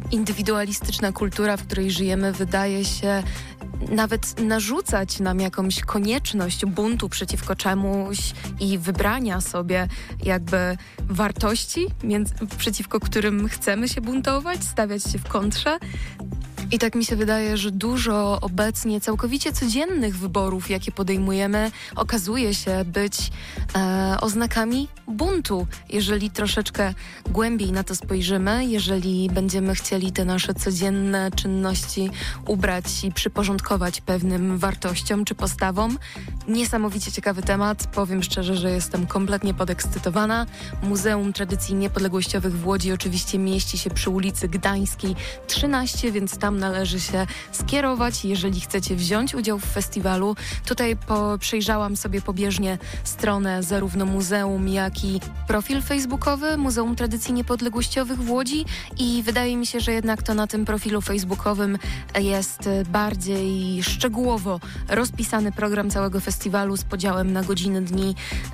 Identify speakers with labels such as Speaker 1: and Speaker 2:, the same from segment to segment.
Speaker 1: Indywidualistyczna kultura, w której żyjemy, wydaje się nawet narzucać nam jakąś konieczność buntu przeciwko czemuś i wybrania sobie jakby wartości, przeciwko którym chcemy się buntować, stawiać się w kontrze. I tak mi się wydaje, że dużo obecnie całkowicie codziennych wyborów, jakie podejmujemy, okazuje się być oznakami buntu. Jeżeli troszeczkę głębiej na to spojrzymy, jeżeli będziemy chcieli te nasze codzienne czynności ubrać i przyporządkować pewnym wartościom czy postawom. Niesamowicie ciekawy temat. Powiem szczerze, że jestem kompletnie podekscytowana. Muzeum Tradycji Niepodległościowych w Łodzi oczywiście mieści się przy ulicy Gdańskiej 13, więc tam należy się skierować, jeżeli chcecie wziąć udział w festiwalu. Tutaj przejrzałam sobie pobieżnie stronę zarówno muzeum, jak i profil facebookowy Muzeum Tradycji Niepodległościowych w Łodzi i wydaje mi się, że jednak to na tym profilu facebookowym jest bardziej szczegółowo rozpisany program całego festiwalu z podziałem na godziny, dni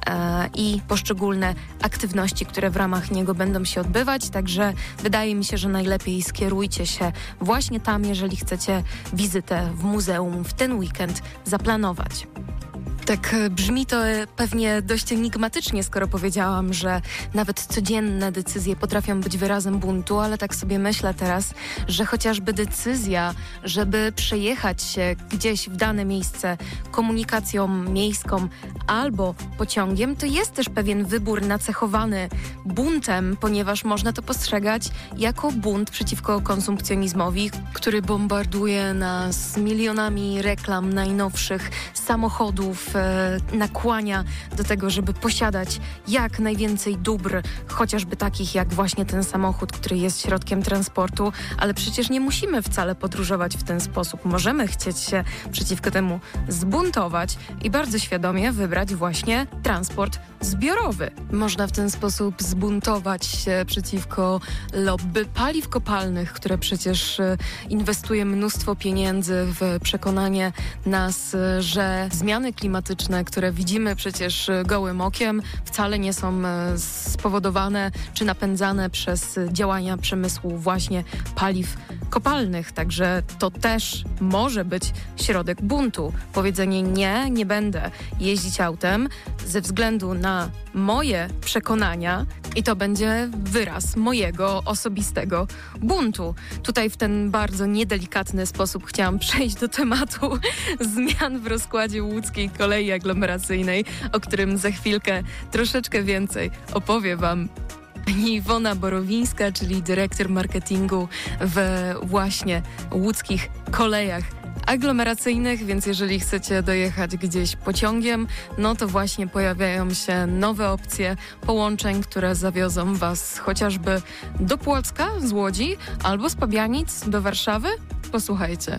Speaker 1: i poszczególne aktywności, które w ramach niego będą się odbywać. Także wydaje mi się, że najlepiej skierujcie się właśnie tam, jeżeli chcecie wizytę w muzeum w ten weekend zaplanować. Tak brzmi to pewnie dość enigmatycznie, skoro powiedziałam, że nawet codzienne decyzje potrafią być wyrazem buntu, ale tak sobie myślę teraz, że chociażby decyzja, żeby przejechać się gdzieś w dane miejsce komunikacją miejską albo pociągiem, to jest też pewien wybór nacechowany buntem, ponieważ można to postrzegać jako bunt przeciwko konsumpcjonizmowi, który bombarduje nas milionami reklam najnowszych samochodów, nakłania do tego, żeby posiadać jak najwięcej dóbr, chociażby takich jak właśnie ten samochód, który jest środkiem transportu, ale przecież nie musimy wcale podróżować w ten sposób. Możemy chcieć się przeciwko temu zbuntować i bardzo świadomie wybrać właśnie transport zbiorowy. Można w ten sposób zbuntować się przeciwko lobby paliw kopalnych, które przecież inwestuje mnóstwo pieniędzy w przekonanie nas, że zmiany klimatyczne, które widzimy przecież gołym okiem, wcale nie są spowodowane czy napędzane przez działania przemysłu właśnie paliw kopalnych. Także to też może być środek buntu. Powiedzenie nie będę jeździć autem ze względu na moje przekonania i to będzie wyraz mojego osobistego buntu. Tutaj w ten bardzo niedelikatny sposób chciałam przejść do tematu zmian w rozkładzie łódzkiej kolei aglomeracyjnej, o którym za chwilkę troszeczkę więcej opowie Wam Iwona Borowińska, czyli dyrektor marketingu w właśnie łódzkich kolejach aglomeracyjnych, więc jeżeli chcecie dojechać gdzieś pociągiem, no to właśnie pojawiają się nowe opcje połączeń, które zawiozą Was chociażby do Płocka z Łodzi albo z Pabianic do Warszawy. Posłuchajcie.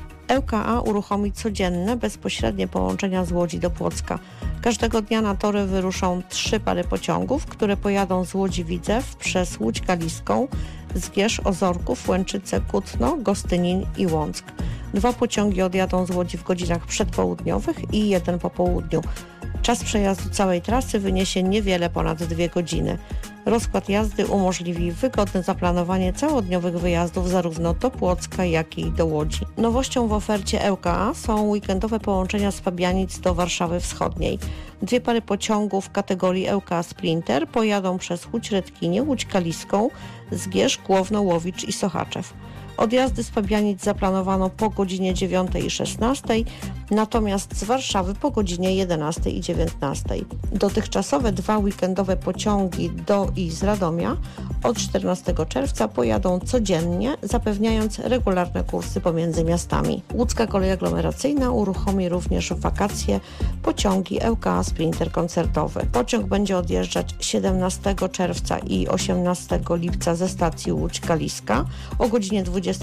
Speaker 2: ŁKA uruchomi codzienne, bezpośrednie połączenia z Łodzi do Płocka. Każdego dnia na tory wyruszą 3 pary pociągów, które pojadą z Łodzi-Widzew przez Łódź Kaliską, Zgierz, Ozorków, Łęczyce, Kutno, Gostynin i Łąck. 2 pociągi odjadą z Łodzi w godzinach przedpołudniowych i 1 po południu. Czas przejazdu całej trasy wyniesie niewiele ponad 2 godziny. Rozkład jazdy umożliwi wygodne zaplanowanie całodniowych wyjazdów zarówno do Płocka, jak i do Łodzi. Nowością w ofercie ŁKA są weekendowe połączenia z Pabianic do Warszawy Wschodniej. 2 pary pociągów kategorii ŁKA Sprinter pojadą przez Łódź Redkinię, Łódź Kaliską, Zgierz, Głowno, Łowicz i Sochaczew. Odjazdy z Pabianic zaplanowano po godzinie 9 i 16, natomiast z Warszawy po godzinie 11 i 19. Dotychczasowe 2 weekendowe pociągi do i z Radomia od 14 czerwca pojadą codziennie, zapewniając regularne kursy pomiędzy miastami. Łódzka kolej aglomeracyjna uruchomi również w wakacje pociągi ŁKA Sprinter koncertowy. Pociąg będzie odjeżdżać 17 czerwca i 18 lipca ze stacji Łódź Kaliska o godzinie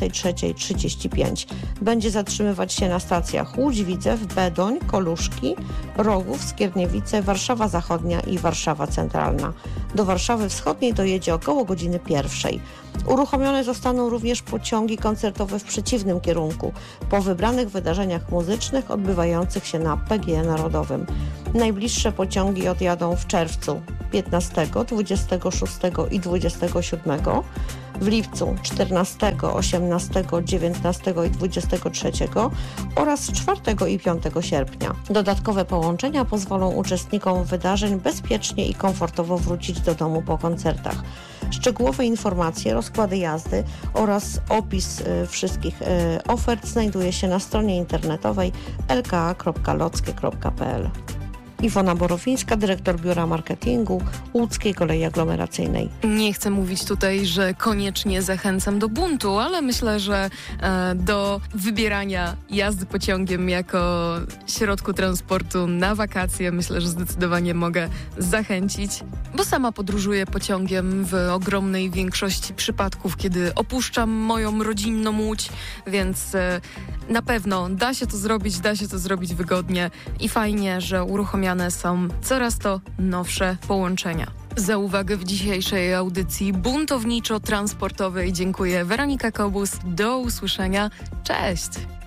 Speaker 2: 23:35. Będzie zatrzymywać się na stacjach Łódź, Widzew, Bedoń, Koluszki, Rogów, Skierniewice, Warszawa Zachodnia i Warszawa Centralna. Do Warszawy Wschodniej dojedzie około godziny 1:00. Uruchomione zostaną również pociągi koncertowe w przeciwnym kierunku, po wybranych wydarzeniach muzycznych odbywających się na PGE Narodowym. Najbliższe pociągi odjadą w czerwcu 15, 26 i 27. w lipcu 14, 18, 19 i 23 oraz 4 i 5 sierpnia. Dodatkowe połączenia pozwolą uczestnikom wydarzeń bezpiecznie i komfortowo wrócić do domu po koncertach. Szczegółowe informacje, rozkłady jazdy oraz opis wszystkich ofert znajduje się na stronie internetowej lka.lockie.pl. Iwona Borowińska, dyrektor Biura Marketingu Łódzkiej Kolei Aglomeracyjnej.
Speaker 1: Nie chcę mówić tutaj, że koniecznie zachęcam do buntu, ale myślę, że do wybierania jazdy pociągiem jako środku transportu na wakacje myślę, że zdecydowanie mogę zachęcić, bo sama podróżuję pociągiem w ogromnej większości przypadków, kiedy opuszczam moją rodzinną Łódź, więc na pewno da się to zrobić wygodnie i fajnie, że uruchomione są coraz to nowsze połączenia. Za uwagę w dzisiejszej audycji buntowniczo-transportowej dziękuję. Weronika Kobus. Do usłyszenia. Cześć!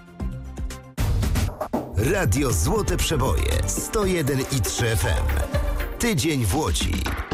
Speaker 3: Radio Złote Przeboje 101,3 FM. Tydzień w Łodzi.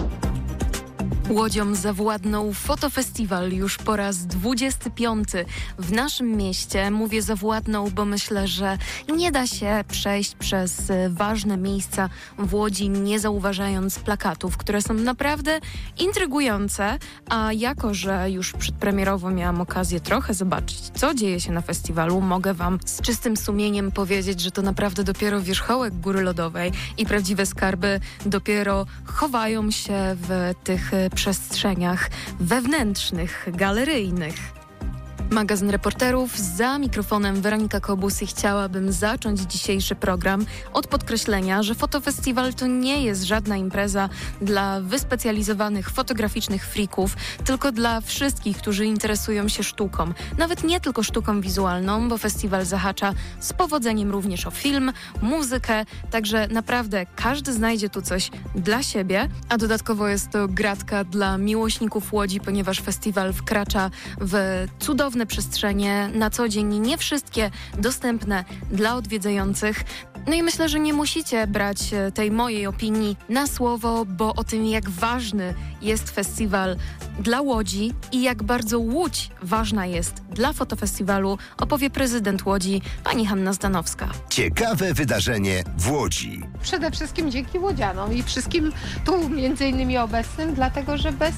Speaker 1: Łodzią zawładnął fotofestiwal już po raz 25 w naszym mieście. Mówię zawładnął, bo myślę, że nie da się przejść przez ważne miejsca w Łodzi, nie zauważając plakatów, które są naprawdę intrygujące, a jako, że już przedpremierowo miałam okazję trochę zobaczyć, co dzieje się na festiwalu, mogę Wam z czystym sumieniem powiedzieć, że to naprawdę dopiero wierzchołek góry lodowej i prawdziwe skarby dopiero chowają się w tych przestrzeniach wewnętrznych, galeryjnych. Magazyn Reporterów, za mikrofonem Weronika Kobus i chciałabym zacząć dzisiejszy program od podkreślenia, że fotofestiwal to nie jest żadna impreza dla wyspecjalizowanych fotograficznych frików, tylko dla wszystkich, którzy interesują się sztuką. Nawet nie tylko sztuką wizualną, bo festiwal zahacza z powodzeniem również o film, muzykę, także naprawdę każdy znajdzie tu coś dla siebie, a dodatkowo jest to gratka dla miłośników Łodzi, ponieważ festiwal wkracza w cudowne przestrzenie, na co dzień nie wszystkie dostępne dla odwiedzających. No i myślę, że nie musicie brać tej mojej opinii na słowo, bo o tym, jak ważny jest festiwal dla Łodzi i jak bardzo Łódź ważna jest dla fotofestiwalu, opowie prezydent Łodzi, pani Hanna Zdanowska.
Speaker 3: Ciekawe wydarzenie w Łodzi.
Speaker 4: Przede wszystkim dzięki łodzianom i wszystkim tu między innymi obecnym, dlatego że bez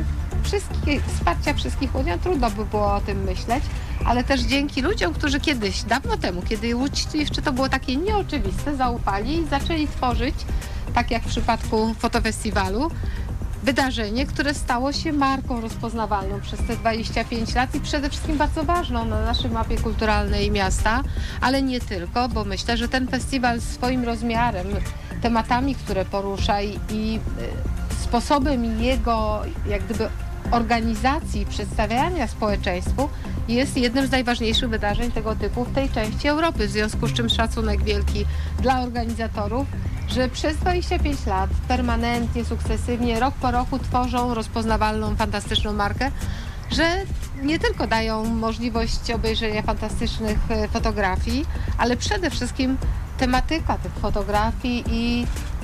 Speaker 4: wsparcia wszystkich łodzian trudno by było o tym myśleć, ale też dzięki ludziom, którzy kiedyś, dawno temu, kiedy Łódź jeszcze to było takie nieoczywiste, zaufali i zaczęli tworzyć, tak jak w przypadku fotofestiwalu, wydarzenie, które stało się marką rozpoznawalną przez te 25 lat i przede wszystkim bardzo ważną na naszej mapie kulturalnej miasta, ale nie tylko, bo myślę, że ten festiwal swoim rozmiarem, tematami, które porusza i sposobem jego jak gdyby organizacji, przedstawiania społeczeństwu jest jednym z najważniejszych wydarzeń tego typu w tej części Europy, w związku z czym szacunek wielki dla organizatorów, że przez 25 lat permanentnie, sukcesywnie, rok po roku tworzą rozpoznawalną, fantastyczną markę, że nie tylko dają możliwość obejrzenia fantastycznych fotografii, ale przede wszystkim tematyka tych fotografii i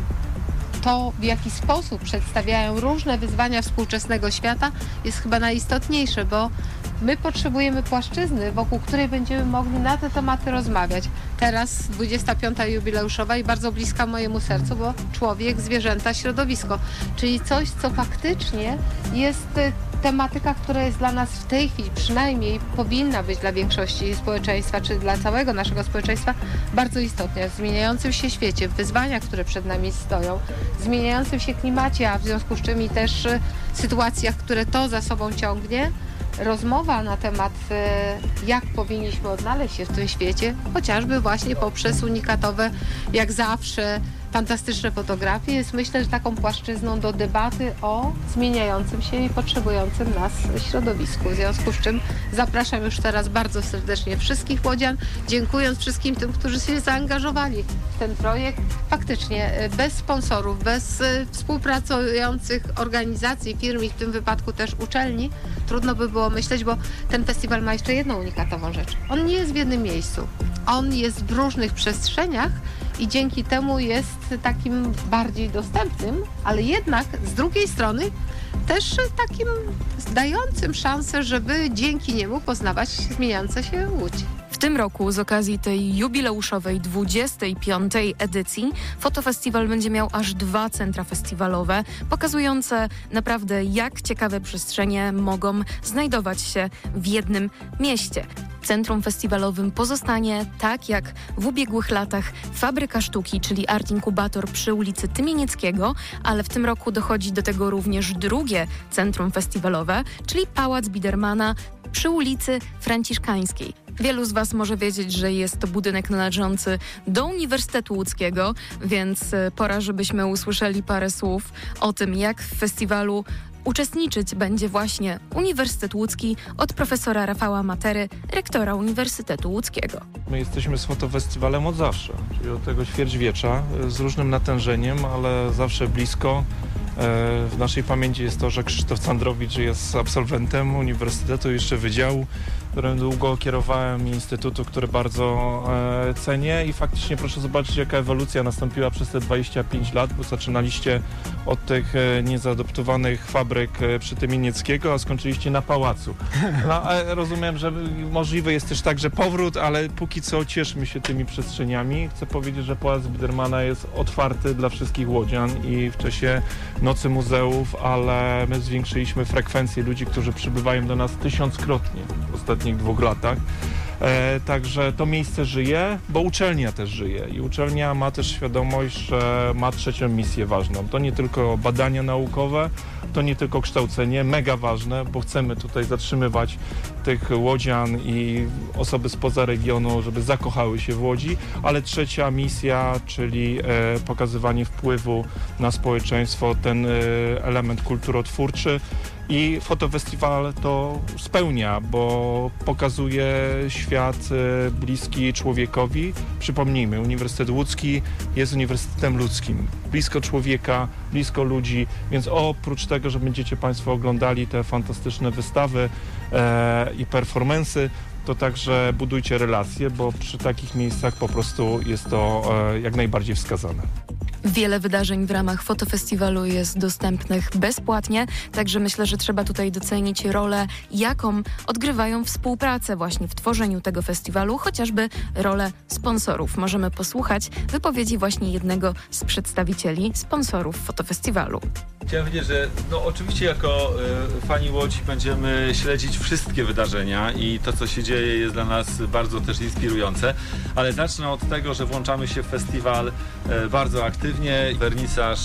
Speaker 4: to, w jaki sposób przedstawiają różne wyzwania współczesnego świata, jest chyba najistotniejsze, bo my potrzebujemy płaszczyzny, wokół której będziemy mogli na te tematy rozmawiać. Teraz 25. jubileuszowa i bardzo bliska mojemu sercu, bo człowiek, zwierzęta, środowisko, czyli coś, co faktycznie jest tematyka, która jest dla nas w tej chwili, przynajmniej powinna być dla większości społeczeństwa, czy dla całego naszego społeczeństwa bardzo istotna. W zmieniającym się świecie, w wyzwaniach, które przed nami stoją, w zmieniającym się klimacie, a w związku z czym i też sytuacjach, które to za sobą ciągnie, rozmowa na temat, jak powinniśmy odnaleźć się w tym świecie, chociażby właśnie poprzez unikatowe, jak zawsze, fantastyczne fotografie, jest myślę, że taką płaszczyzną do debaty o zmieniającym się i potrzebującym nas środowisku. W związku z czym zapraszam już teraz bardzo serdecznie wszystkich łodzian, dziękując wszystkim tym, którzy się zaangażowali w ten projekt. Faktycznie bez sponsorów, bez współpracujących organizacji, firm i w tym wypadku też uczelni, trudno by było myśleć, bo ten festiwal ma jeszcze jedną unikatową rzecz. On nie jest w jednym miejscu. On jest w różnych przestrzeniach i dzięki temu jest takim bardziej dostępnym, ale jednak z drugiej strony też takim dającym szansę, żeby dzięki niemu poznawać zmieniające się Łódź.
Speaker 1: W tym roku z okazji tej jubileuszowej 25. edycji Fotofestiwal będzie miał aż 2 centra festiwalowe, pokazujące naprawdę, jak ciekawe przestrzenie mogą znajdować się w jednym mieście. Centrum festiwalowym pozostanie, tak jak w ubiegłych latach, Fabryka Sztuki, czyli Art Inkubator przy ulicy Tymienieckiego, ale w tym roku dochodzi do tego również drugie centrum festiwalowe, czyli Pałac Bidermana przy ulicy Franciszkańskiej. Wielu z Was może wiedzieć, że jest to budynek należący do Uniwersytetu Łódzkiego, więc pora, żebyśmy usłyszeli parę słów o tym, jak w festiwalu uczestniczyć będzie właśnie Uniwersytet Łódzki od profesora Rafała Matery, rektora Uniwersytetu Łódzkiego.
Speaker 5: My jesteśmy z Fotofestiwalem od zawsze, czyli od tego ćwierćwiecza, z różnym natężeniem, ale zawsze blisko. W naszej pamięci jest to, że Krzysztof Candrowicz jest absolwentem Uniwersytetu, jeszcze wydziału, którym długo kierowałem, instytutu, który bardzo cenię i faktycznie proszę zobaczyć, jaka ewolucja nastąpiła przez te 25 lat, bo zaczynaliście od tych niezaadoptowanych fabryk przy Tymienieckiego, a skończyliście na pałacu. No, rozumiem, że możliwy jest też także powrót, ale póki co cieszmy się tymi przestrzeniami. Chcę powiedzieć, że Pałac Bidermana jest otwarty dla wszystkich łodzian i w czasie Nocy Muzeów, ale my zwiększyliśmy frekwencję ludzi, którzy przybywają do nas 1000-krotnie w ostatnich 2 latach. Także to miejsce żyje, bo uczelnia też żyje i uczelnia ma też świadomość, że ma trzecią misję ważną. To nie tylko badania naukowe, to nie tylko kształcenie, mega ważne, bo chcemy tutaj zatrzymywać tych łodzian i osoby spoza regionu, żeby zakochały się w Łodzi, ale trzecia misja, czyli pokazywanie wpływu na społeczeństwo, ten element kulturotwórczy. I Fotofestiwal to spełnia, bo pokazuje świat bliski człowiekowi. Przypomnijmy, Uniwersytet Łódzki jest uniwersytetem ludzkim. Blisko człowieka, blisko ludzi, więc oprócz tego, że będziecie Państwo oglądali te fantastyczne wystawy i performance'y, to także budujcie relacje, bo przy takich miejscach po prostu jest to jak najbardziej wskazane.
Speaker 1: Wiele wydarzeń w ramach Fotofestiwalu jest dostępnych bezpłatnie, także myślę, że trzeba tutaj docenić rolę, jaką odgrywają współpracę właśnie w tworzeniu tego festiwalu, chociażby rolę sponsorów. Możemy posłuchać wypowiedzi właśnie jednego z przedstawicieli sponsorów Fotofestiwalu.
Speaker 6: Chciałem powiedzieć, że oczywiście jako fani Łodzi będziemy śledzić wszystkie wydarzenia i to, co się dzieje, jest dla nas bardzo też inspirujące, ale zacznę od tego, że włączamy się w festiwal bardzo aktywnie. Wernisaż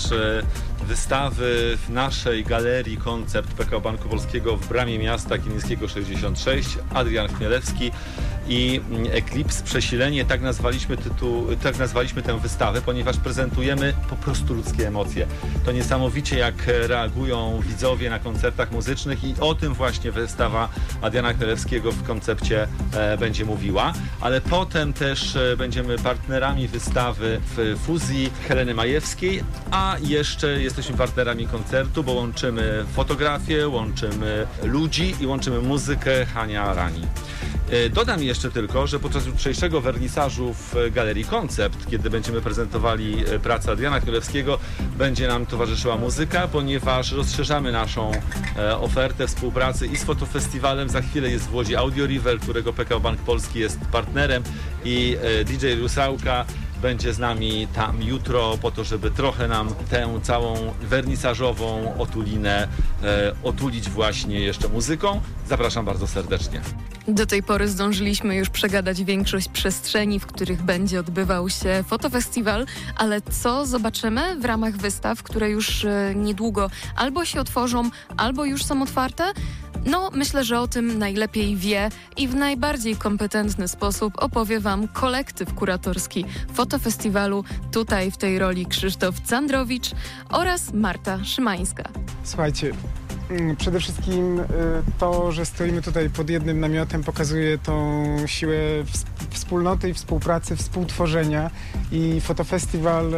Speaker 6: wystawy w naszej galerii Koncept PKO Banku Polskiego w Bramie Miasta Kilińskiego 66, Adrian Chmielewski i Eklips Przesilenie, tak nazwaliśmy tę wystawę, ponieważ prezentujemy po prostu ludzkie emocje. To niesamowicie, jak reagują widzowie na koncertach muzycznych i o tym właśnie wystawa Adriana Chmielewskiego w Koncepcie będzie mówiła, ale potem też będziemy partnerami wystawy w Fuzji Heleny Majewskiej, a jeszcze jesteśmy partnerami koncertu, bo łączymy fotografię, łączymy ludzi i łączymy muzykę Hania Rani. Dodam jeszcze tylko, że podczas jutrzejszego wernisażu w Galerii Koncept, kiedy będziemy prezentowali pracę Adriana Chmielewskiego, będzie nam towarzyszyła muzyka, ponieważ rozszerzamy naszą ofertę współpracy i z Fotofestiwalem. Za chwilę jest w Łodzi Audio River, którego PKO Bank Polski jest partnerem, i DJ Rusałka będzie z nami tam jutro po to, żeby trochę nam tę całą wernisażową otulinę otulić właśnie jeszcze muzyką. Zapraszam bardzo serdecznie.
Speaker 1: Do tej pory zdążyliśmy już przegadać większość przestrzeni, w których będzie odbywał się Fotofestiwal, ale co zobaczymy w ramach wystaw, które już niedługo albo się otworzą, albo już są otwarte? Myślę, że o tym najlepiej wie i w najbardziej kompetentny sposób opowie Wam kolektyw kuratorski Fotofestiwalu, tutaj w tej roli Krzysztof Candrowicz oraz Marta Szymańska.
Speaker 7: Słuchajcie, przede wszystkim to, że stoimy tutaj pod jednym namiotem, pokazuje tą siłę wspólnoty i współpracy, współtworzenia, i Fotofestiwal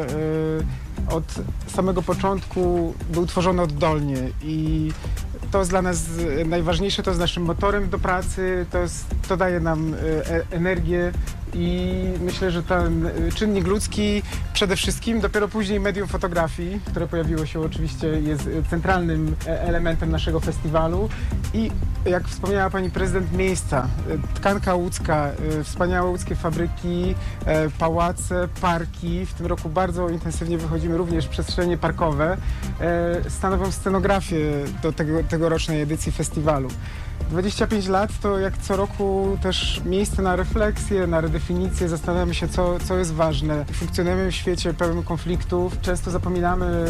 Speaker 7: od samego początku był tworzony oddolnie i to jest dla nas najważniejsze, to jest naszym motorem do pracy, to daje nam energię i myślę, że ten czynnik ludzki przede wszystkim, dopiero później medium fotografii, które pojawiło się oczywiście, jest centralnym elementem naszego festiwalu i jak wspomniała pani prezydent, miejsca, tkanka łódzka, wspaniałe łódzkie fabryki, pałace, parki. W tym roku bardzo intensywnie wychodzimy również w przestrzenie parkowe, stanowią scenografię do tegorocznej edycji festiwalu. 25 lat to jak co roku też miejsce na refleksję, na redefinicję, zastanawiamy się, co jest ważne. Funkcjonujemy w świecie pełnym konfliktów, często zapominamy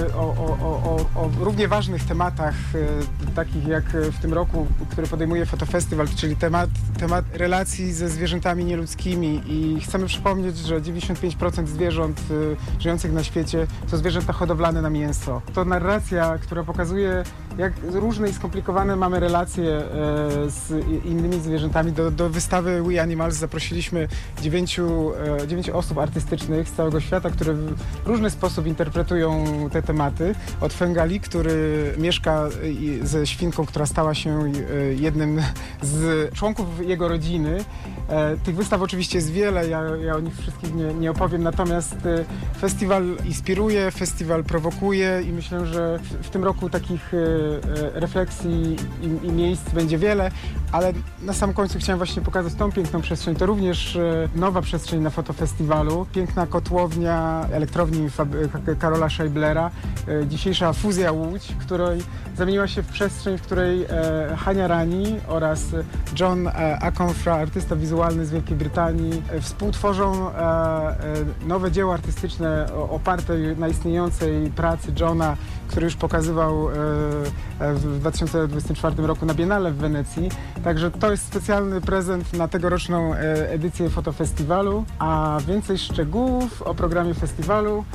Speaker 7: o równie ważnych tematach, takich jak w tym roku, który podejmuje Fotofestiwal, czyli temat relacji ze zwierzętami nieludzkimi i chcemy przypomnieć, że 95% zwierząt żyjących na świecie to zwierzęta hodowlane na mięso. To narracja, która pokazuje, jak różne i skomplikowane mamy relacje z innymi zwierzętami. Do wystawy We Animals zaprosiliśmy 9 osób artystycznych z całego świata, które w różny sposób interpretują te tematy. Od Fengali, który mieszka ze świnką, która stała się jednym z członków jego rodziny. Tych wystaw oczywiście jest wiele, ja o nich wszystkich nie opowiem, natomiast festiwal inspiruje, festiwal prowokuje i myślę, że w tym roku takich refleksji i miejsc będzie wiele, ale na sam końcu chciałem właśnie pokazać tą piękną przestrzeń. To również nowa przestrzeń na fotofestiwalu. Piękna kotłownia elektrowni Karola Scheiblera. Dzisiejsza fuzja Łódź, której zamieniła się w przestrzeń, w której Hania Rani oraz John Aconfra, artysta wizualny z Wielkiej Brytanii, współtworzą nowe dzieło artystyczne oparte na istniejącej pracy Johna, który już pokazywał w 2024 roku na Biennale w Wenecji. Także to jest specjalny prezent na tegoroczną edycję Fotofestiwalu, a więcej szczegółów o programie festiwalu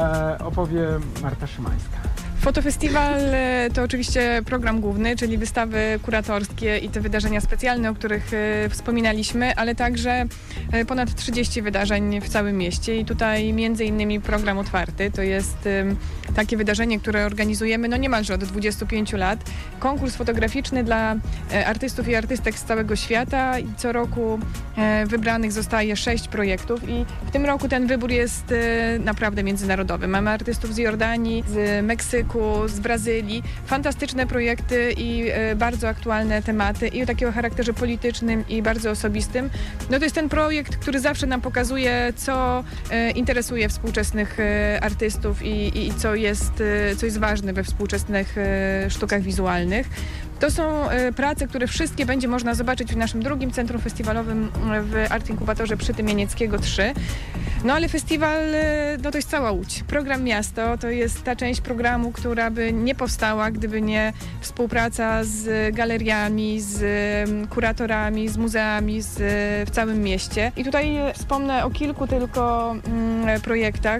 Speaker 7: opowie Marta Szymańska.
Speaker 8: Fotofestiwal to oczywiście program główny, czyli wystawy kuratorskie i te wydarzenia specjalne, o których wspominaliśmy, ale także ponad 30 wydarzeń w całym mieście i tutaj między innymi program otwarty. To jest takie wydarzenie, które organizujemy niemalże od 25 lat. Konkurs fotograficzny dla artystów i artystek z całego świata i co roku wybranych zostaje 6 projektów i w tym roku ten wybór jest naprawdę międzynarodowy. Mamy artystów z Jordanii, z Meksyku, z Brazylii. Fantastyczne projekty i bardzo aktualne tematy i o takiego charakterze politycznym i bardzo osobistym. To jest ten projekt, który zawsze nam pokazuje, co interesuje współczesnych artystów i co jest ważne we współczesnych sztukach wizualnych. To są prace, które wszystkie będzie można zobaczyć w naszym drugim centrum festiwalowym w Art Inkubatorze przy Tymienieckiego 3. Ale festiwal to jest cała Łódź. Program Miasto to jest ta część programu, która by nie powstała, gdyby nie współpraca z galeriami, z kuratorami, z muzeami w całym mieście. I tutaj wspomnę o kilku tylko projektach.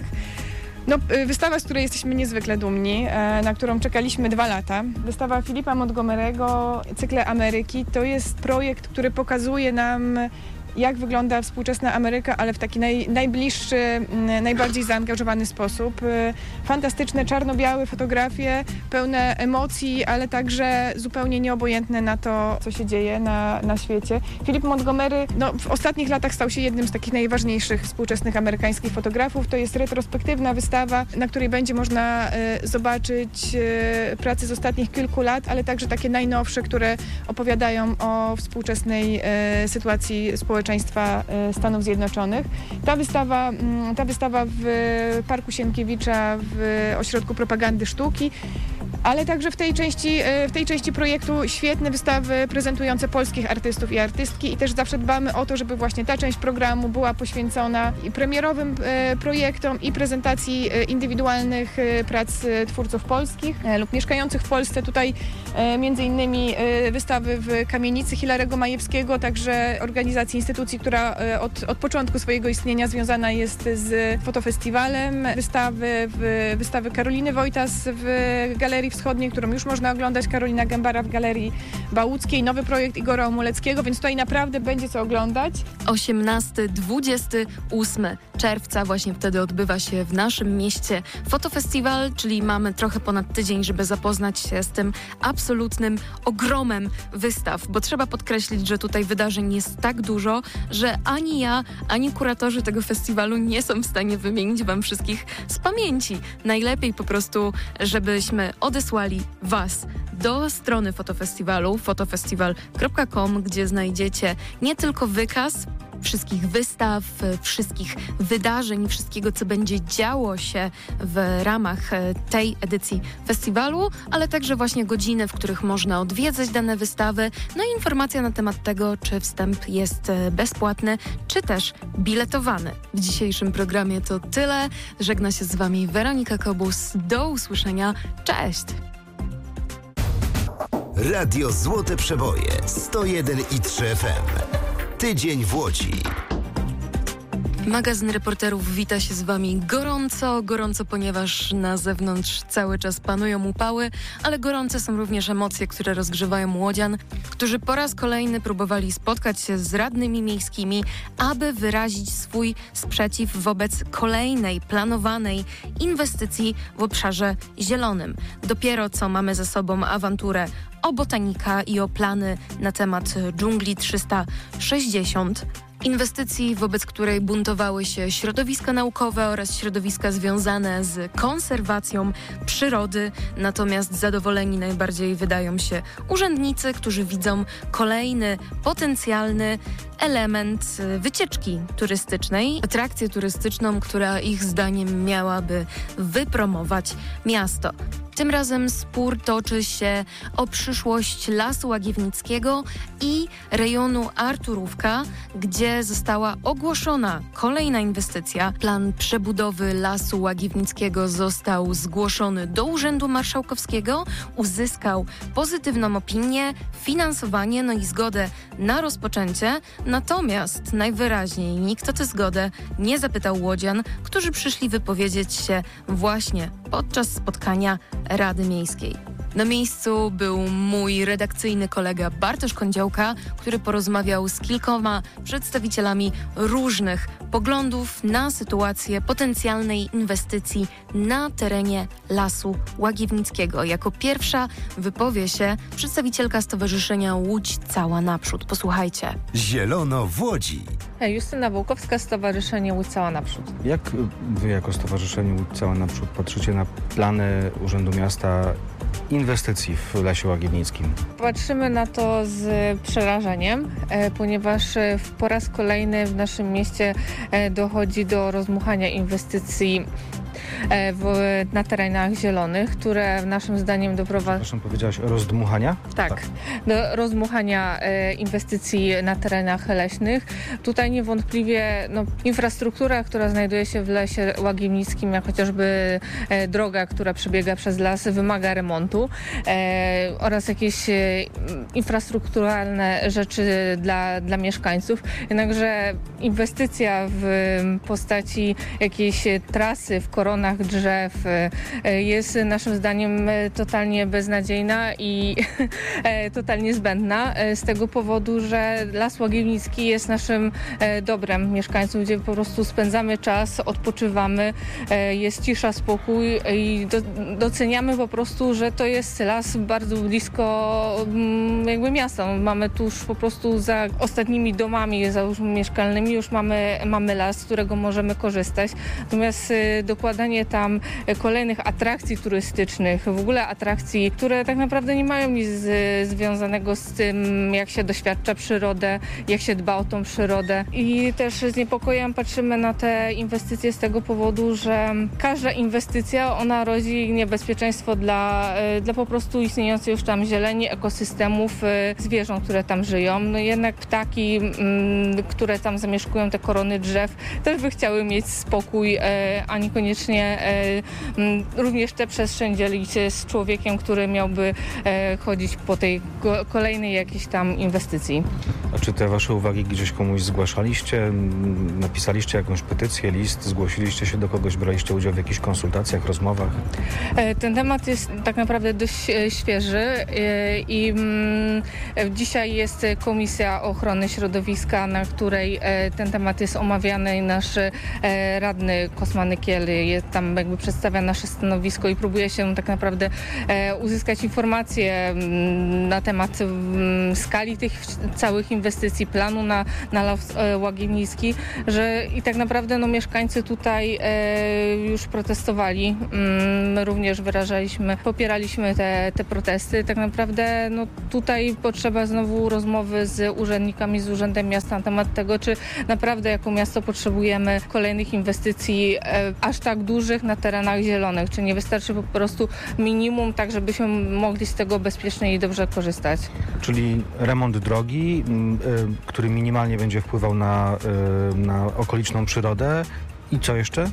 Speaker 8: Wystawa, z której jesteśmy niezwykle dumni, na którą czekaliśmy 2 lata. Wystawa Philippa Montgomery'ego, Cykle Ameryki, to jest projekt, który pokazuje nam, jak wygląda współczesna Ameryka, ale w taki najbliższy, najbardziej zaangażowany sposób. Fantastyczne czarno-białe fotografie, pełne emocji, ale także zupełnie nieobojętne na to, co się dzieje na świecie. Philip Montgomery w ostatnich latach stał się jednym z takich najważniejszych współczesnych amerykańskich fotografów. To jest retrospektywna wystawa, na której będzie można zobaczyć prace z ostatnich kilku lat, ale także takie najnowsze, które opowiadają o współczesnej sytuacji społeczeństwa Stanów Zjednoczonych. Ta wystawa w Parku Sienkiewicza w Ośrodku Propagandy Sztuki, ale także w tej części projektu świetne wystawy prezentujące polskich artystów i artystki i też zawsze dbamy o to, żeby właśnie ta część programu była poświęcona i premierowym projektom i prezentacji indywidualnych prac twórców polskich lub mieszkających w Polsce. Tutaj między innymi wystawy w Kamienicy Hilarego Majewskiego, także organizacji instytucji, która od początku swojego istnienia związana jest z fotofestiwalem. Wystawy Karoliny Wojtas w Galerii Wschodniej, którą już można oglądać, Karolina Gębara w Galerii Bałuckiej, nowy projekt Igora Omuleckiego, więc tutaj naprawdę będzie co oglądać.
Speaker 1: 18-28 czerwca. Właśnie wtedy odbywa się w naszym mieście Fotofestiwal, czyli mamy trochę ponad tydzień, żeby zapoznać się z tym absolutnym ogromem wystaw, bo trzeba podkreślić, że tutaj wydarzeń jest tak dużo, że ani ja, ani kuratorzy tego festiwalu nie są w stanie wymienić wam wszystkich z pamięci. Najlepiej po prostu, żebyśmy odesłali was do strony fotofestiwalu, fotofestiwal.com, gdzie znajdziecie nie tylko wykaz wszystkich wystaw, wszystkich wydarzeń, wszystkiego, co będzie działo się w ramach tej edycji festiwalu, ale także właśnie godziny, w których można odwiedzać dane wystawy, no i informacja na temat tego, czy wstęp jest bezpłatny, czy też biletowany. W dzisiejszym programie to tyle. Żegna się z wami Weronika Kobus. Do usłyszenia. Cześć!
Speaker 3: Radio Złote Przeboje 101,3 FM. Tydzień w Łodzi.
Speaker 1: Magazyn Reporterów wita się z wami gorąco, ponieważ na zewnątrz cały czas panują upały, ale gorące są również emocje, które rozgrzewają łodzian, którzy po raz kolejny próbowali spotkać się z radnymi miejskimi, aby wyrazić swój sprzeciw wobec kolejnej planowanej inwestycji w obszarze zielonym. Dopiero co mamy za sobą awanturę o botanika i o plany na temat dżungli 360, inwestycji, wobec której buntowały się środowiska naukowe oraz środowiska związane z konserwacją przyrody. Natomiast zadowoleni najbardziej wydają się urzędnicy, którzy widzą kolejny potencjalny element wycieczki turystycznej, atrakcję turystyczną, która ich zdaniem miałaby wypromować miasto. Tym razem spór toczy się o przyszłość Lasu Łagiewnickiego i rejonu Arturówka, gdzie została ogłoszona kolejna inwestycja. Plan przebudowy Lasu Łagiewnickiego został zgłoszony do Urzędu Marszałkowskiego, uzyskał pozytywną opinię, finansowanie, no i zgodę na rozpoczęcie. Natomiast najwyraźniej nikt o tę zgodę nie zapytał łodzian, którzy przyszli wypowiedzieć się właśnie podczas spotkania Rady Miejskiej. Na miejscu był mój redakcyjny kolega Bartosz Kądziołka, który porozmawiał z kilkoma przedstawicielami różnych poglądów na sytuację potencjalnej inwestycji na terenie Lasu Łagiewnickiego. Jako pierwsza wypowie się przedstawicielka Stowarzyszenia Łódź Cała Naprzód. Posłuchajcie.
Speaker 3: Zielono w Łodzi.
Speaker 9: Justyna Wołkowska, Stowarzyszenie Łódź Cała Naprzód.
Speaker 10: Jak wy jako Stowarzyszenie Łódź Cała Naprzód patrzycie na plany Urzędu Miasta inwestycji w Lesie Łagiewnickim?
Speaker 9: Patrzymy na to z przerażeniem, ponieważ po raz kolejny w naszym mieście dochodzi do rozdmuchania inwestycji na terenach zielonych, które naszym zdaniem doprowadza...
Speaker 10: Proszę, powiedziałaś rozdmuchania?
Speaker 9: Tak, do rozdmuchania inwestycji na terenach leśnych. Tutaj niewątpliwie infrastruktura, która znajduje się w Lesie Łagiewnickim, jak chociażby droga, która przebiega przez las, wymaga remontu oraz jakieś infrastrukturalne rzeczy dla mieszkańców. Jednakże inwestycja w postaci jakiejś trasy w koronach drzew jest naszym zdaniem totalnie beznadziejna i totalnie zbędna z tego powodu, że Las Łagiewnicki jest naszym dobrem mieszkańców, gdzie po prostu spędzamy czas, odpoczywamy, jest cisza, spokój i doceniamy po prostu, że to jest las bardzo blisko jakby miasta. Mamy tuż po prostu za ostatnimi domami mieszkalnymi już mamy las, z którego możemy korzystać. Natomiast dokładanie tam kolejnych atrakcji turystycznych, w ogóle atrakcji, które tak naprawdę nie mają nic związanego z tym, jak się doświadcza przyrodę, jak się dba o tą przyrodę. I też z niepokojem patrzymy na te inwestycje z tego powodu, że każda inwestycja, ona rodzi niebezpieczeństwo dla po prostu istniejącej już tam zieleni, ekosystemów, zwierząt, które tam żyją. No jednak ptaki, które tam zamieszkują, te korony drzew, też by chciały mieć spokój, a niekoniecznie również tę przestrzeń dzielić z człowiekiem, który miałby chodzić po tej kolejnej jakiejś tam inwestycji.
Speaker 10: A czy te wasze uwagi gdzieś komuś zgłaszaliście? Napisaliście jakąś petycję, list? Zgłosiliście się do kogoś? Braliście udział w jakichś konsultacjach, rozmowach?
Speaker 9: Ten temat jest tak naprawdę dość świeży i dzisiaj jest Komisja Ochrony Środowiska, na której ten temat jest omawiany i nasz radny Kosma Nykiel tam jakby przedstawia nasze stanowisko i próbuje się tak naprawdę uzyskać informacje na temat skali tych całych inwestycji, planu na Las Łagiewnicki, że i tak naprawdę mieszkańcy tutaj już protestowali. Również popieraliśmy te protesty. Tak naprawdę tutaj potrzeba znowu rozmowy z urzędnikami, z Urzędem Miasta na temat tego, czy naprawdę jako miasto potrzebujemy kolejnych inwestycji aż tak dużych na terenach zielonych, czy nie wystarczy po prostu minimum, tak żebyśmy mogli z tego bezpiecznie i dobrze korzystać.
Speaker 10: Czyli remont drogi, który minimalnie będzie wpływał na okoliczną przyrodę. I co jeszcze?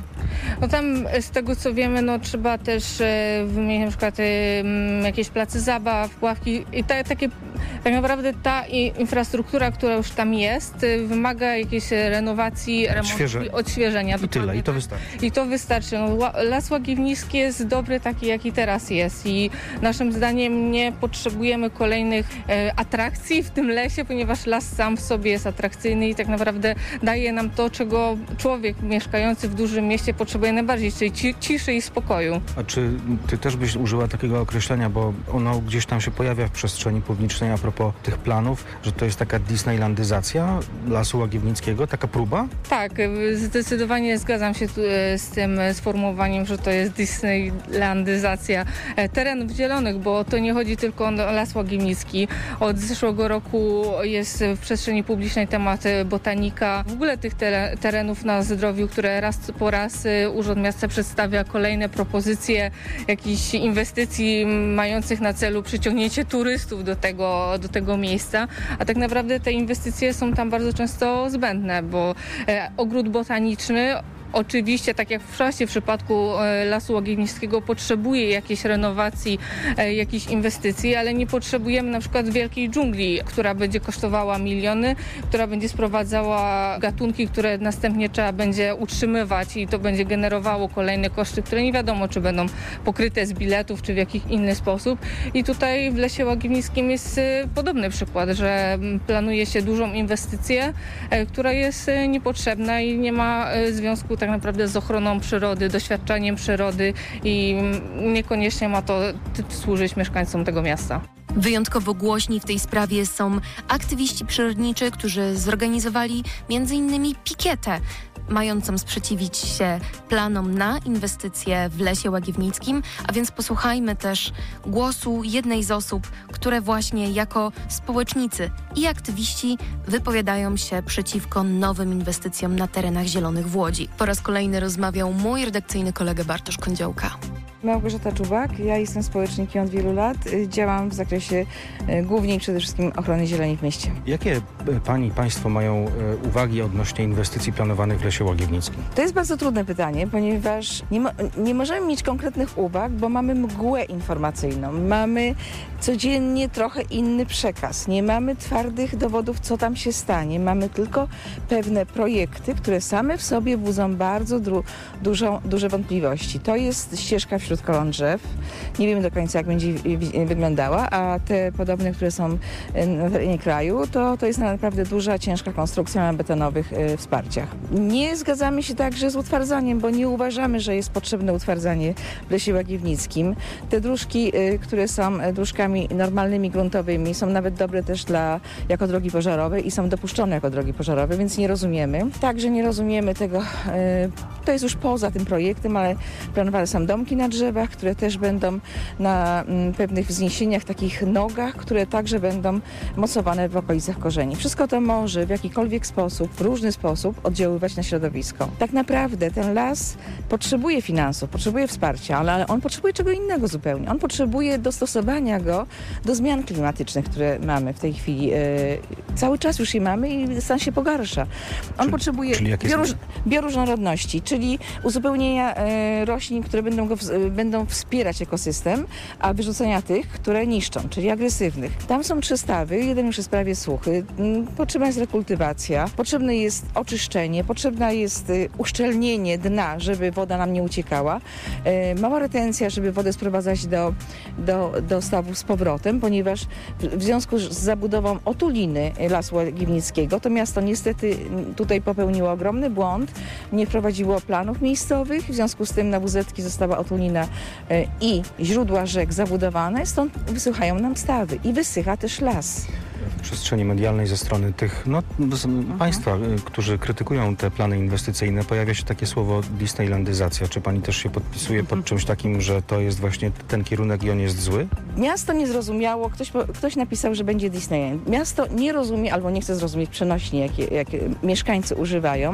Speaker 9: Tam z tego co wiemy, trzeba też wymienić na przykład jakieś place zabaw, ławki i takie tak naprawdę ta infrastruktura, która już tam jest, wymaga jakiejś renowacji, remontu, odświeżenia.
Speaker 10: I tyle, i to wystarczy.
Speaker 9: I to wystarczy. Las Łagiewnicki jest dobry taki, jaki teraz jest i naszym zdaniem nie potrzebujemy kolejnych atrakcji w tym lesie, ponieważ las sam w sobie jest atrakcyjny i tak naprawdę daje nam to, czego człowiek mieszkający w dużym mieście potrzebuje najbardziej, czyli ciszy i spokoju.
Speaker 10: A czy ty też byś użyła takiego określenia, bo ono gdzieś tam się pojawia w przestrzeni publicznej a propos tych planów, że to jest taka disneylandyzacja Lasu Łagiewnickiego, taka próba?
Speaker 9: Tak, zdecydowanie zgadzam się z tym sformułowaniem, że to jest disneylandyzacja terenów zielonych, bo to nie chodzi tylko o Las Łagiewnicki. Od zeszłego roku jest w przestrzeni publicznej temat botanika, w ogóle tych terenów na Zdrowiu, które raz po raz Urząd Miasta przedstawia kolejne propozycje jakichś inwestycji mających na celu przyciągnięcie turystów do tego miejsca, a tak naprawdę te inwestycje są tam bardzo często zbędne, bo ogród botaniczny oczywiście, tak jak w przypadku Lasu Łagiewnickiego, potrzebuje jakiejś renowacji, jakichś inwestycji, ale nie potrzebujemy na przykład wielkiej dżungli, która będzie kosztowała miliony, która będzie sprowadzała gatunki, które następnie trzeba będzie utrzymywać i to będzie generowało kolejne koszty, które nie wiadomo, czy będą pokryte z biletów, czy w jakiś inny sposób. I tutaj w Lesie Łagiewnickim jest podobny przykład, że planuje się dużą inwestycję, która jest niepotrzebna i nie ma związku tak naprawdę z ochroną przyrody, doświadczaniem przyrody i niekoniecznie ma to służyć mieszkańcom tego miasta.
Speaker 1: Wyjątkowo głośni w tej sprawie są aktywiści przyrodniczy, którzy zorganizowali m.in. pikietę mającą sprzeciwić się planom na inwestycje w Lesie Łagiewnickim, a więc posłuchajmy też głosu jednej z osób, które właśnie jako społecznicy i aktywiści wypowiadają się przeciwko nowym inwestycjom na terenach zielonych w Łodzi. Po raz kolejny rozmawiał mój redakcyjny kolega Bartosz Kądziołka.
Speaker 11: Małgorzata Czubak, ja jestem społecznikiem od wielu lat, działam w zakresie głównie i przede wszystkim ochrony zieleni w mieście.
Speaker 10: Jakie państwo mają uwagi odnośnie inwestycji planowanych w Lesie Łagiewnickim?
Speaker 11: To jest bardzo trudne pytanie, ponieważ nie możemy mieć konkretnych uwag, bo mamy mgłę informacyjną, mamy codziennie trochę inny przekaz, nie mamy twardych dowodów, co tam się stanie, mamy tylko pewne projekty, które same w sobie budzą bardzo duże wątpliwości. To jest ścieżka wśród koron drzew. Nie wiemy do końca, jak będzie wyglądała, a te podobne, które są na terenie kraju, to jest naprawdę duża, ciężka konstrukcja na betonowych wsparciach. Nie zgadzamy się także z utwardzaniem, bo nie uważamy, że jest potrzebne utwardzanie w Lesie Łagiewnickim. Te dróżki, które są dróżkami normalnymi, gruntowymi, są nawet dobre też jako drogi pożarowe i są dopuszczone jako drogi pożarowe, więc nie rozumiemy. Także nie rozumiemy tego, to jest już poza tym projektem, ale planowane są domki na drzewach, które też będą na pewnych wzniesieniach, takich nogach, które także będą mocowane w okolicach korzeni. Wszystko to może w jakikolwiek sposób, w różny sposób oddziaływać na środowisko. Tak naprawdę ten las potrzebuje finansów, potrzebuje wsparcia, ale on potrzebuje czego innego zupełnie. On potrzebuje dostosowania go do zmian klimatycznych, które mamy w tej chwili. Cały czas już je mamy i stan się pogarsza. On potrzebuje bioróżnorodności, czyli uzupełnienia roślin, które będą go będą wspierać ekosystem, a wyrzucenia tych, które niszczą, czyli agresywnych. Tam są 3 stawy, jeden już jest prawie suchy, potrzebna jest rekultywacja, potrzebne jest oczyszczenie, potrzebne jest uszczelnienie dna, żeby woda nam nie uciekała, mała retencja, żeby wodę sprowadzać do stawów z powrotem, ponieważ w związku z zabudową otuliny Lasu Łagiewnickiego to miasto niestety tutaj popełniło ogromny błąd, nie wprowadziło planów miejscowych, w związku z tym na WZ-ki została otulina i źródła rzek zabudowane, stąd wysychają nam stawy i wysycha też las.
Speaker 10: W przestrzeni medialnej ze strony tych państwa, którzy krytykują te plany inwestycyjne, pojawia się takie słowo disneylandyzacja. Czy pani też się podpisuje pod czymś takim, że to jest właśnie ten kierunek i on jest zły?
Speaker 11: Miasto nie zrozumiało, ktoś napisał, że będzie Disneyland. Miasto nie rozumie albo nie chce zrozumieć przenośnie, jakie mieszkańcy używają.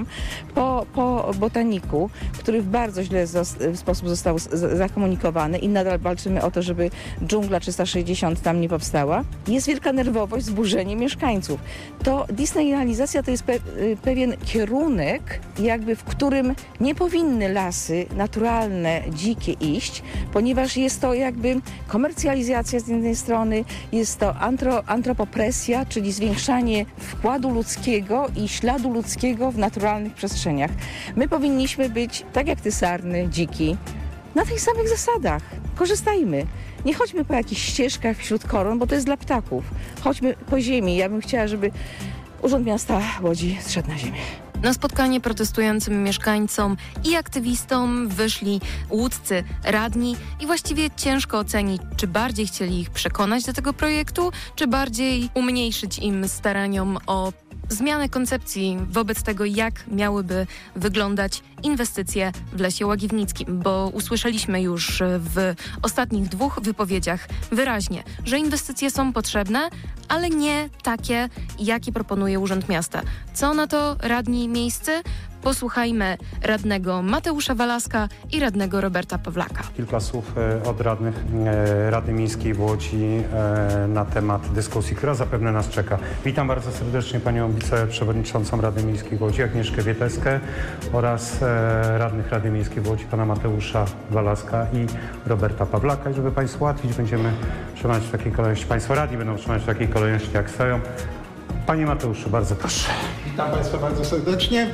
Speaker 11: Po botaniku, który w bardzo źle sposób został zakomunikowany i nadal walczymy o to, żeby dżungla 360 tam nie powstała, jest wielka nerwowość, zburzenie mieszkańców. To disneylandizacja to jest pewien kierunek, jakby w którym nie powinny lasy naturalne, dzikie iść, ponieważ jest to jakby komercjalizacja z jednej strony, jest to antropopresja, czyli zwiększanie wkładu ludzkiego i śladu ludzkiego w naturalnych przestrzeniach. My powinniśmy być, tak jak te sarny, dziki, na tych samych zasadach. Korzystajmy. Nie chodźmy po jakichś ścieżkach wśród koron, bo to jest dla ptaków. Chodźmy po ziemi. Ja bym chciała, żeby Urząd Miasta Łodzi zszedł na ziemię.
Speaker 1: Na spotkanie protestującym mieszkańcom i aktywistom wyszli łódzcy radni i właściwie ciężko ocenić, czy bardziej chcieli ich przekonać do tego projektu, czy bardziej umniejszyć im staraniom o zmianę koncepcji wobec tego, jak miałyby wyglądać inwestycje w Lesie Łagiewnickim, bo usłyszeliśmy już w ostatnich 2 wypowiedziach wyraźnie, że inwestycje są potrzebne, ale nie takie, jakie proponuje Urząd Miasta. Co na to radni miejscy? Posłuchajmy radnego Mateusza Walaska i radnego Roberta Pawlaka.
Speaker 12: Kilka słów od radnych Rady Miejskiej w Łodzi na temat dyskusji, która zapewne nas czeka. Witam bardzo serdecznie panią wiceprzewodniczącą Rady Miejskiej w Łodzi, Agnieszkę Wieteskę oraz radnych Rady Miejskiej w Łodzi, pana Mateusza Walaska i Roberta Pawlaka. I żeby państwu ułatwić, będziemy trzymać w takiej kolejności, państwo radni będą trzymać w takiej kolejności, jak stoją. Panie Mateuszu, bardzo proszę.
Speaker 13: Witam Państwa bardzo serdecznie.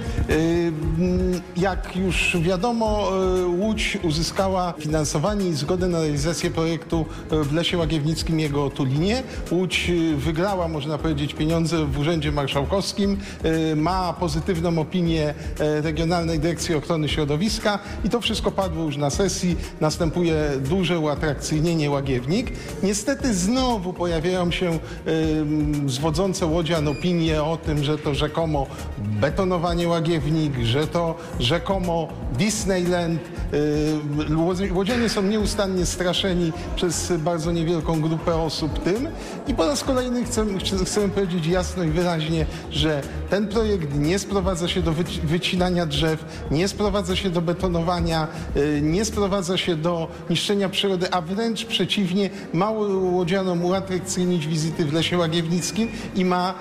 Speaker 13: Jak już wiadomo, Łódź uzyskała finansowanie i zgodę na realizację projektu w Lesie Łagiewnickim i jego otulinie. Łódź wygrała, można powiedzieć, pieniądze w Urzędzie Marszałkowskim. Ma pozytywną opinię Regionalnej Dyrekcji Ochrony Środowiska i to wszystko padło już na sesji. Następuje duże uatrakcyjnienie Łagiewnik. Niestety znowu pojawiają się zwodzące łodzian opinie o tym, że to rzekomo betonowanie Łagiewnik, że to rzekomo Disneyland. Łodzianie są nieustannie straszeni przez bardzo niewielką grupę osób tym i po raz kolejny chcemy powiedzieć jasno i wyraźnie, że ten projekt nie sprowadza się do wycinania drzew, nie sprowadza się do betonowania, nie sprowadza się do niszczenia przyrody, a wręcz przeciwnie, ma łodzianom uatrakcyjnić wizyty w Lesie Łagiewnickim i ma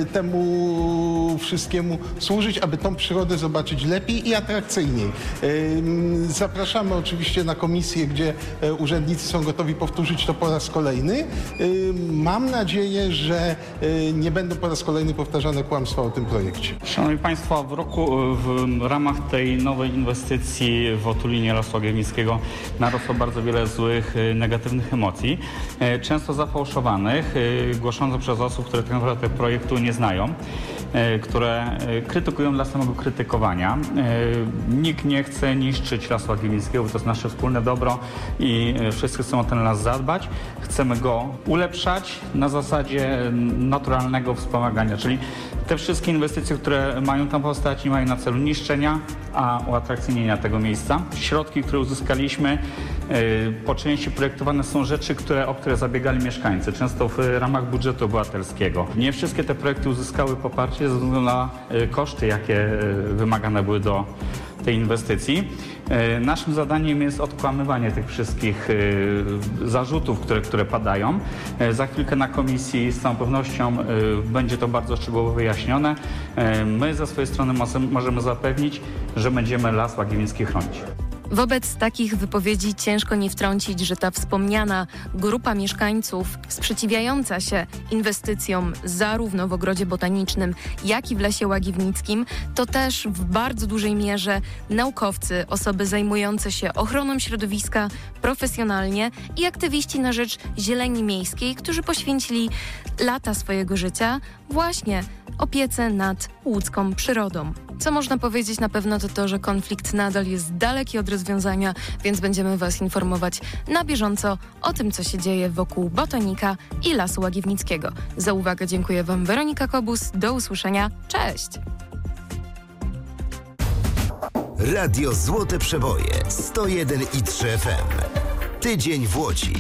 Speaker 13: temu wszystkiemu służyć, aby tą przyrodę zobaczyć lepiej i atrakcyjniej. Zapraszamy oczywiście na komisję, gdzie urzędnicy są gotowi powtórzyć to po raz kolejny. Mam nadzieję, że nie będą po raz kolejny powtarzane kłamstwa o tym projekcie.
Speaker 14: Szanowni Państwo, w ramach tej nowej inwestycji w otulinie Lasu Łagiewnickiego narosło bardzo wiele złych, negatywnych emocji, często zafałszowanych, głoszonych przez osób, które tak naprawdę projektu nie znają, które krytykują dla samego krytykowania. Nikt nie chce niszczyć Lasu Łagiewnickiego, bo to jest nasze wspólne dobro i wszyscy chcą o ten las zadbać. Chcemy go ulepszać na zasadzie naturalnego wspomagania, czyli te wszystkie inwestycje, które mają tam powstać, nie mają na celu niszczenia, a uatrakcyjnienia tego miejsca. Środki, które uzyskaliśmy, po części projektowane są rzeczy, o które zabiegali mieszkańcy, często w ramach budżetu obywatelskiego. Nie wszystkie te projekty uzyskały poparcie ze względu na koszty, jakie wymagane były do tej inwestycji. Naszym zadaniem jest odkłamywanie tych wszystkich zarzutów, które padają. Za chwilkę na komisji z całą pewnością będzie to bardzo szczegółowo wyjaśnione. My ze swojej strony możemy zapewnić, że będziemy Las Łagiewnicki chronić.
Speaker 1: Wobec takich wypowiedzi ciężko nie wtrącić, że ta wspomniana grupa mieszkańców sprzeciwiająca się inwestycjom zarówno w Ogrodzie Botanicznym, jak i w Lesie Łagiewnickim, to też w bardzo dużej mierze naukowcy, osoby zajmujące się ochroną środowiska profesjonalnie i aktywiści na rzecz zieleni miejskiej, którzy poświęcili lata swojego życia właśnie opiece nad łódzką przyrodą. Co można powiedzieć na pewno to to, że konflikt nadal jest daleki od rozwiązania, więc będziemy Was informować na bieżąco o tym, co się dzieje wokół Botanika i Lasu Łagiewnickiego. Za uwagę dziękuję Wam Weronika Kobus. Do usłyszenia. Cześć!
Speaker 3: Radio Złote Przeboje 101,3 FM. Tydzień w Łodzi.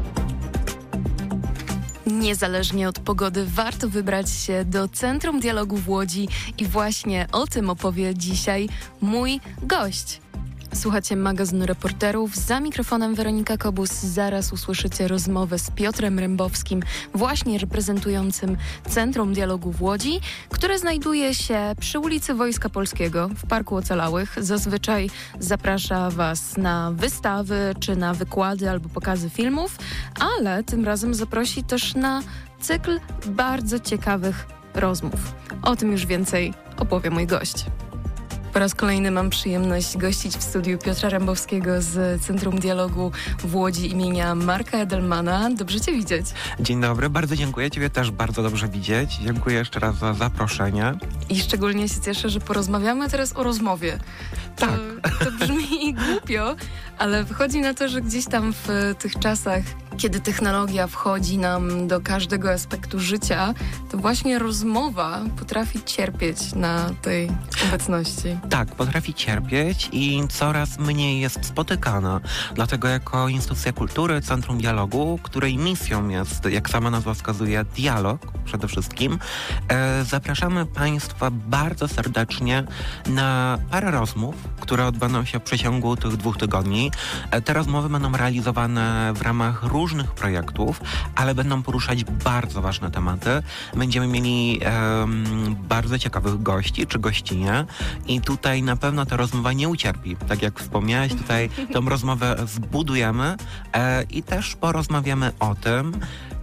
Speaker 1: Niezależnie od pogody warto wybrać się do Centrum Dialogu w Łodzi i właśnie o tym opowie dzisiaj mój gość. Słuchacie magazynu Reporterów. Za mikrofonem Weronika Kobus. Zaraz usłyszycie rozmowę z Piotrem Rembowskim, właśnie reprezentującym Centrum Dialogu w Łodzi, które znajduje się przy ulicy Wojska Polskiego w Parku Ocalałych. Zazwyczaj zaprasza Was na wystawy, czy na wykłady albo pokazy filmów, ale tym razem zaprosi też na cykl bardzo ciekawych rozmów. O tym już więcej opowie mój gość. Po raz kolejny mam przyjemność gościć w studiu Piotra Rembowskiego z Centrum Dialogu w Łodzi imienia Marka Edelmana. Dobrze Cię widzieć.
Speaker 15: Dzień dobry, bardzo dziękuję. Ciebie też bardzo dobrze widzieć. Dziękuję jeszcze raz za zaproszenie.
Speaker 1: I szczególnie się cieszę, że porozmawiamy teraz o rozmowie.
Speaker 15: Tak.
Speaker 1: To brzmi głupio, ale wychodzi na to, że gdzieś tam w tych czasach, kiedy technologia wchodzi nam do każdego aspektu życia, to właśnie rozmowa potrafi cierpieć na tej obecności.
Speaker 15: Tak, potrafi cierpieć i coraz mniej jest spotykana. Dlatego jako instytucja kultury, Centrum Dialogu, której misją jest, jak sama nazwa wskazuje, dialog przede wszystkim, zapraszamy Państwa bardzo serdecznie na parę rozmów, które odbędą się w przeciągu tych 2 tygodni. Te rozmowy będą realizowane w ramach różnych projektów, ale będą poruszać bardzo ważne tematy. Będziemy mieli bardzo ciekawych gości czy gościnie i tutaj na pewno ta rozmowa nie ucierpi. Tak jak wspomniałeś, tutaj tą rozmowę zbudujemy i też porozmawiamy o tym,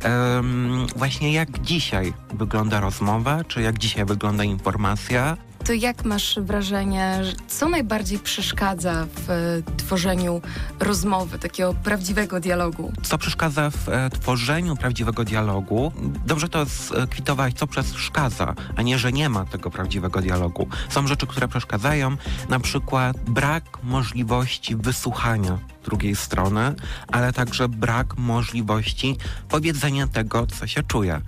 Speaker 15: właśnie jak dzisiaj wygląda rozmowa, czy jak dzisiaj wygląda informacja.
Speaker 1: To jak masz wrażenie, co najbardziej przeszkadza w tworzeniu rozmowy, takiego prawdziwego dialogu?
Speaker 15: Co przeszkadza w tworzeniu prawdziwego dialogu? Dobrze to skwitować, co przeszkadza, a nie, że nie ma tego prawdziwego dialogu. Są rzeczy, które przeszkadzają, na przykład brak możliwości wysłuchania drugiej strony, ale także brak możliwości powiedzenia tego, co się czuje.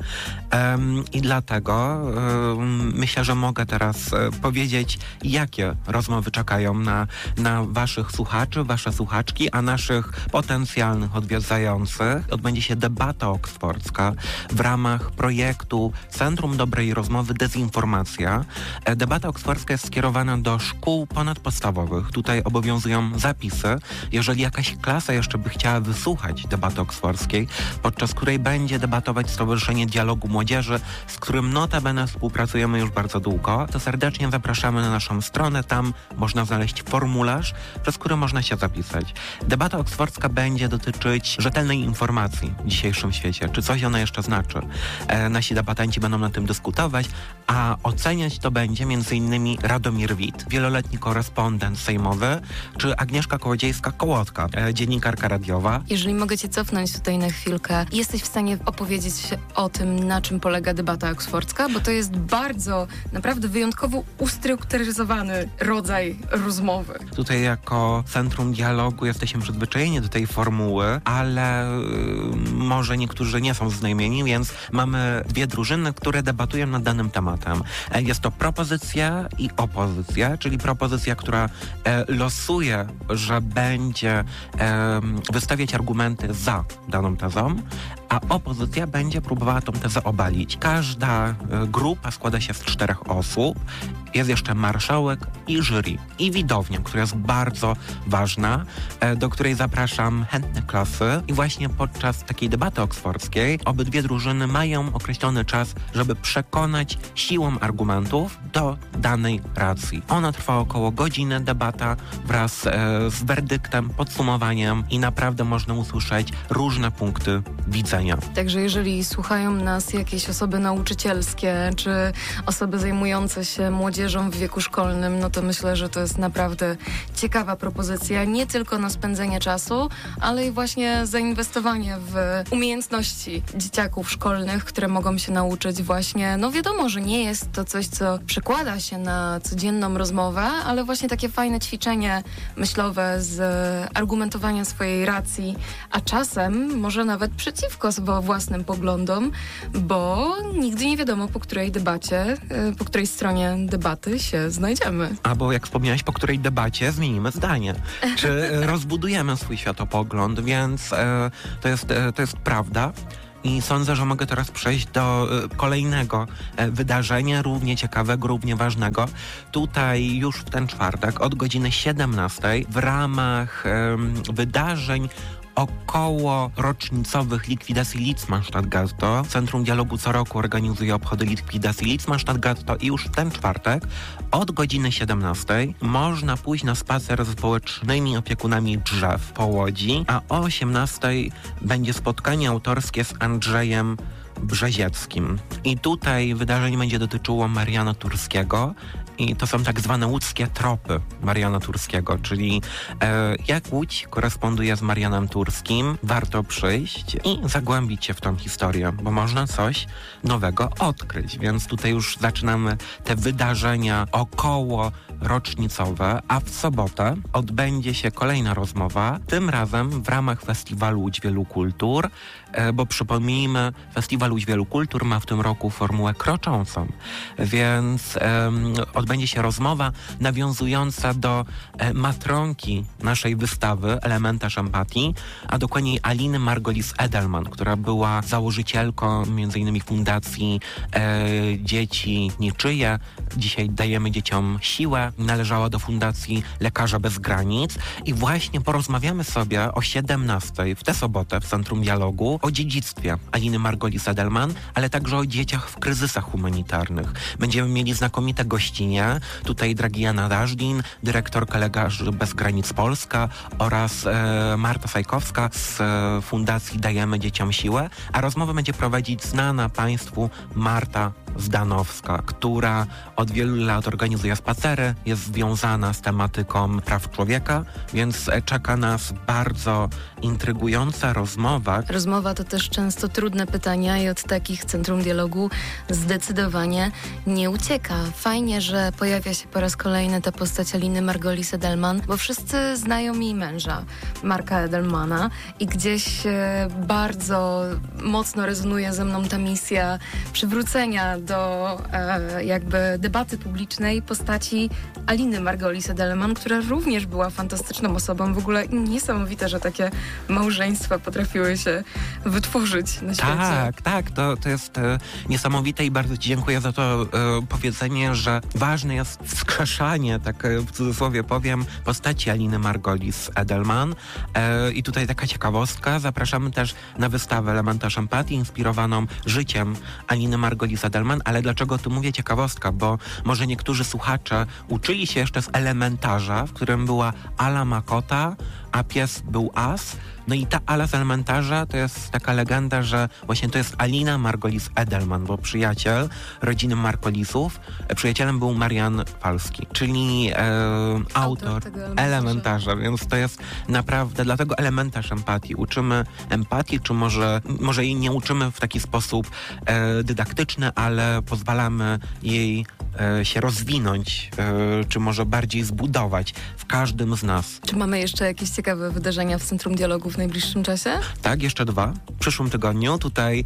Speaker 15: I dlatego myślę, że mogę teraz powiedzieć, jakie rozmowy czekają na waszych słuchaczy, wasze słuchaczki, a naszych potencjalnych odwiedzających. Odbędzie się debata oksfordzka w ramach projektu Centrum Dobrej Rozmowy Dezinformacja. Debata oksfordzka jest skierowana do szkół ponadpodstawowych. Tutaj obowiązują zapisy. Jeżeli jakaś klasa jeszcze by chciała wysłuchać debaty oksfordzkiej, podczas której będzie debatować Stowarzyszenie Dialogu Młodzieży, z którym notabene współpracujemy już bardzo długo, to serdecznie zapraszamy na naszą stronę. Tam można znaleźć formularz, przez który można się zapisać. Debata oksfordzka będzie dotyczyć rzetelnej informacji w dzisiejszym świecie. Czy coś ona jeszcze znaczy? Nasi debatanci będą na tym dyskutować, a oceniać to będzie m.in. Radomir Wit, wieloletni korespondent sejmowy, czy Agnieszka Kołodziejska-Kołotka, dziennikarka radiowa.
Speaker 1: Jeżeli mogę Cię cofnąć tutaj na chwilkę, jesteś w stanie opowiedzieć o tym, na czym polega debata oksfordzka? Bo to jest bardzo, naprawdę wyjątkowo ustrukturyzowany rodzaj rozmowy.
Speaker 15: Tutaj jako Centrum Dialogu jesteśmy przyzwyczajeni do tej formuły, ale może niektórzy nie są znajmieni, więc mamy 2 drużyny, które debatują nad danym tematem. Jest to propozycja i opozycja, czyli propozycja, która losuje, że będzie wystawiać argumenty za daną tezą, a opozycja będzie próbowała tą tezę obalić. Każda grupa składa się z 4 osób. Jest jeszcze marszałek i jury, i widownię, która jest bardzo ważna, do której zapraszam chętne klasy i właśnie podczas takiej debaty oksfordzkiej obydwie drużyny mają określony czas, żeby przekonać siłą argumentów do danej racji. Ona trwa około godziny, debata wraz z werdyktem, podsumowaniem i naprawdę można usłyszeć różne punkty widzenia.
Speaker 1: Także jeżeli słuchają nas jakieś osoby nauczycielskie, czy osoby zajmujące się młodzieżą w wieku szkolnym, no to myślę, że to jest naprawdę ciekawa propozycja, nie tylko na spędzenie czasu, ale i właśnie zainwestowanie w umiejętności dzieciaków szkolnych, które mogą się nauczyć właśnie, no wiadomo, że nie jest to coś, co przekłada się na codzienną rozmowę, ale właśnie takie fajne ćwiczenie myślowe z argumentowania swojej racji, a czasem może nawet przeciwko własnym poglądom, bo nigdy nie wiadomo, po której debacie, po której stronie debaty się znajdziemy.
Speaker 15: Albo jak wspomniałeś, po której debacie zmienimy zdanie. Czy rozbudujemy swój światopogląd, więc to jest prawda. I sądzę, że mogę teraz przejść do kolejnego wydarzenia, równie ciekawego, równie ważnego. Tutaj już w ten czwartek od godziny 17 w ramach wydarzeń około rocznicowych likwidacji Litzmannstadt-Ghetto. Centrum Dialogu co roku organizuje obchody likwidacji Litzmannstadt-Ghetto i już w ten czwartek od godziny 17 można pójść na spacer z społecznymi opiekunami drzew po Łodzi, a o 18 będzie spotkanie autorskie z Andrzejem Brzezieckim. I tutaj wydarzenie będzie dotyczyło Mariana Turskiego i to są tak zwane łódzkie tropy Mariana Turskiego, czyli jak Łódź koresponduje z Marianem Turskim, warto przyjść i zagłębić się w tą historię, bo można coś nowego odkryć, więc tutaj już zaczynamy te wydarzenia około rocznicowe, a w sobotę odbędzie się kolejna rozmowa, tym razem w ramach festiwalu Łódź Wielu Kultur, bo przypomnijmy, festiwal Łódź Wielu Kultur ma w tym roku formułę kroczącą, więc odbędzie się rozmowa nawiązująca do matronki naszej wystawy Elementarz Empatii, a dokładniej Aliny Margolis-Edelman, która była założycielką m.in. Fundacji Dzieci Niczyje. Dzisiaj dajemy dzieciom siłę. Należała do Fundacji Lekarze Bez Granic i właśnie porozmawiamy sobie o 17 w tę sobotę w Centrum Dialogu o dziedzictwie Aliny Margolis-Edelman, ale także o dzieciach w kryzysach humanitarnych. Będziemy mieli znakomite gościnie. Tutaj Dragiana Dażdin, dyrektorka Lekarzy Bez Granic Polska oraz Marta Sajkowska z Fundacji Dajemy Dzieciom Siłę, a rozmowę będzie prowadzić znana Państwu Marta Zdanowska, która od wielu lat organizuje spacery, jest związana z tematyką praw człowieka, więc czeka nas bardzo intrygująca rozmowa.
Speaker 1: Rozmowa to też często trudne pytania i od takich Centrum Dialogu zdecydowanie nie ucieka. Fajnie, że pojawia się po raz kolejny ta postać Aliny Margolis-Edelman, bo wszyscy znają jej męża, Marka Edelmana, i gdzieś bardzo mocno rezonuje ze mną ta misja przywrócenia do jakby debaty publicznej postaci Aliny Margolis-Edelman, która również była fantastyczną osobą. W ogóle niesamowite, że takie małżeństwa potrafiły się wytworzyć na świecie.
Speaker 15: Tak, to jest niesamowite i bardzo Ci dziękuję za to powiedzenie, że ważne jest wskrzeszanie, tak w cudzysłowie powiem, postaci Aliny Margolis-Edelman. I tutaj taka ciekawostka, zapraszamy też na wystawę Elementarz Empatii, inspirowaną życiem Aliny Margolis-Edelman, ale dlaczego tu mówię ciekawostka? Bo może niektórzy słuchacze uczyli się jeszcze z Elementarza, w którym była Ala Makota, a pies był As. No i ta Ala z Elementarza to jest taka legenda, że właśnie to jest Alina Margolis-Edelman, bo przyjaciel rodziny Margolisów, przyjacielem był Marian Falski, czyli autor Elementarza, więc to jest naprawdę, dlatego Elementarz Empatii. Uczymy empatii, czy może jej nie uczymy w taki sposób dydaktyczny, ale pozwalamy jej się rozwinąć, czy może bardziej zbudować w każdym z nas.
Speaker 1: Czy mamy jeszcze jakieś ciekawe wydarzenia w Centrum Dialogu w najbliższym czasie?
Speaker 15: Tak, jeszcze 2. W przyszłym tygodniu tutaj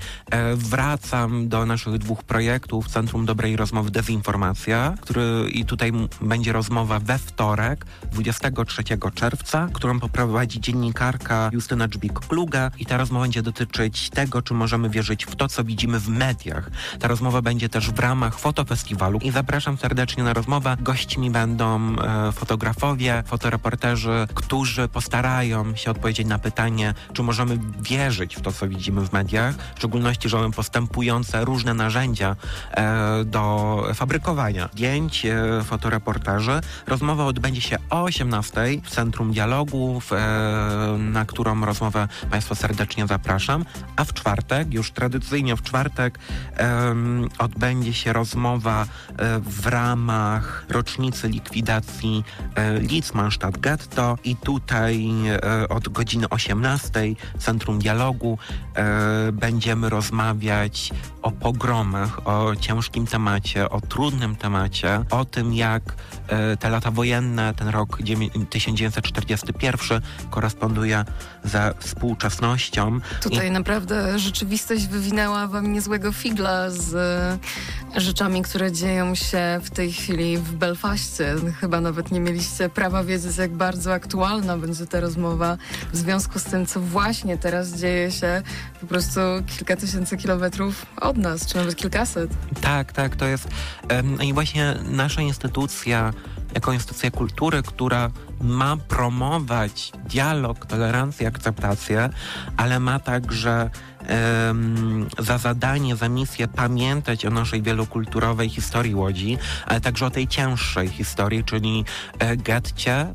Speaker 15: wracam do naszych 2 projektów Centrum Dobrej Rozmowy Dezinformacja, i tutaj będzie rozmowa we wtorek, 23 czerwca, którą poprowadzi dziennikarka Justyna Dżbik-Kluge i ta rozmowa będzie dotyczyć tego, czy możemy wierzyć w to, co widzimy w mediach. Ta rozmowa będzie też w ramach fotofestiwalu i zapraszam serdecznie na rozmowę. Gośćmi będą fotografowie, fotoreporterzy, którzy postarają się odpowiedzieć na pytanie, czy możemy wierzyć w to, co widzimy w mediach, w szczególności, że mamy postępujące różne narzędzia do fabrykowania zdjęć, fotoreportaży. Rozmowa odbędzie się o 18:00 w Centrum Dialogu, na którą rozmowę Państwa serdecznie zapraszam. A w czwartek, już tradycyjnie w czwartek, odbędzie się rozmowa w ramach rocznicy likwidacji Litzmannstadt Getto i tutaj od godziny 18:00 w Centrum Dialogu będziemy rozmawiać o pogromach, o ciężkim temacie, o trudnym temacie, o tym, jak te lata wojenne, ten rok 1941 koresponduje ze współczesnością.
Speaker 1: Tutaj naprawdę rzeczywistość wywinęła wam niezłego figla z rzeczami, które dzieją się w tej chwili w Belfaście. Chyba nawet nie mieliście prawa wiedzieć, jak bardzo aktualna będzie ta rozmowa w związku z tym, co właśnie teraz dzieje się po prostu kilka tysięcy kilometrów od nas, czy nawet kilkaset.
Speaker 15: Tak, to jest i właśnie nasza instytucja, jako instytucja kultury, która ma promować dialog, tolerancję, akceptację, ale ma także za zadanie, za misję pamiętać o naszej wielokulturowej historii Łodzi, ale także o tej cięższej historii, czyli getcie,